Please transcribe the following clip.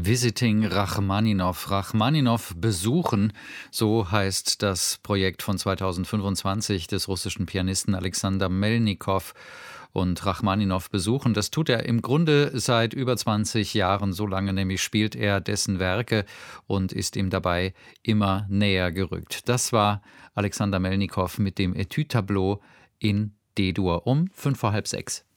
Visiting Rachmaninow. Rachmaninow besuchen, so heißt das Projekt von 2025 des russischen Pianisten Alexander Melnikow. Und Rachmaninow besuchen, das tut er im Grunde seit über 20 Jahren. So lange nämlich spielt er dessen Werke und ist ihm dabei immer näher gerückt. Das war Alexander Melnikow mit dem Etüde-Tableau in D-Dur um 5:05.